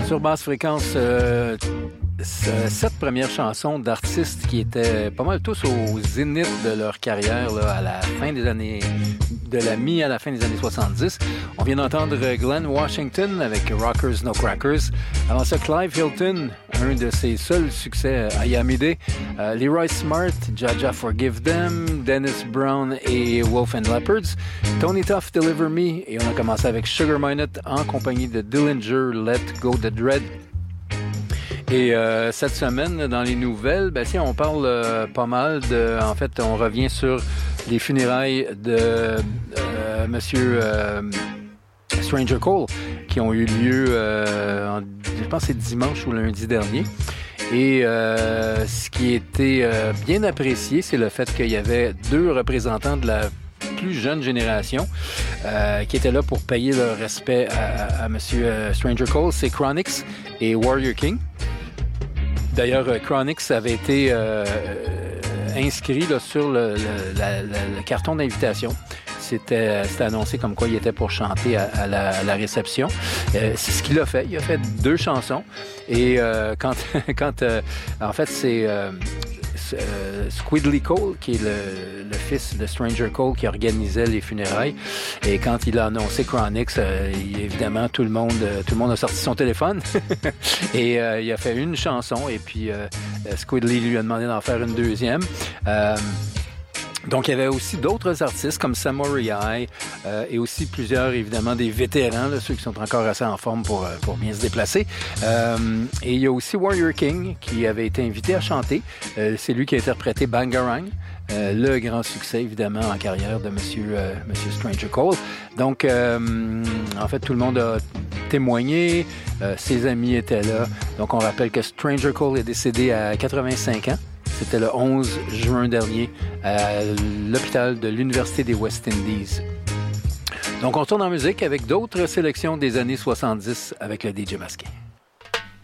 Sur Basse Fréquence, 7 premières chansons d'artistes qui étaient pas mal tous au zénith de leur carrière là, à la fin des années, de la mi à la fin des années 70. On vient d'entendre Glenn Washington avec Rockers No Crackers. Avant ça, Clive Hilton, un de ses seuls succès à Yamide. Leroy Smart, Jaja Forgive Them, Dennis Brown et Wolf and Leopards. Tony Tuff, Deliver Me. Et on a commencé avec Sugar Minott en compagnie de Dillinger, Let Go the Dread. Et cette semaine, dans les nouvelles, ben, on parle pas mal de... En fait, on revient sur les funérailles de Monsieur Stranger Cole qui ont eu lieu, je pense que c'est dimanche ou lundi dernier. Et ce qui était bien apprécié, c'est le fait qu'il y avait 2 représentants de la plus jeune génération qui étaient là pour payer leur respect à Monsieur Stranger Cole. C'est Chronixx et Warrior King. D'ailleurs, Chronixx avait été inscrit là, sur le carton d'invitation. C'était annoncé comme quoi il était pour chanter à la réception. C'est ce qu'il a fait. Il a fait 2 chansons. Et en fait, c'est Squidly Cole, qui est le fils de Stranger Cole, qui organisait les funérailles. Et quand il a annoncé Chronixx, évidemment, tout le monde a sorti son téléphone. Et il a fait une chanson. Et puis, Squidly lui a demandé d'en faire une deuxième. Donc, il y avait aussi d'autres artistes comme Samurai et aussi plusieurs, évidemment, des vétérans, là, ceux qui sont encore assez en forme pour bien se déplacer. Et il y a aussi Warrior King qui avait été invité à chanter. C'est lui qui a interprété Bangarang, le grand succès, évidemment, en carrière de Monsieur Stranger Cole. Donc, en fait, tout le monde a témoigné. Ses amis étaient là. Donc, on rappelle que Stranger Cole est décédé à 85 ans. C'était le 11 juin dernier à l'hôpital de l'Université des West Indies. Donc, on tourne en musique avec d'autres sélections des années 70 avec le DJ masqué.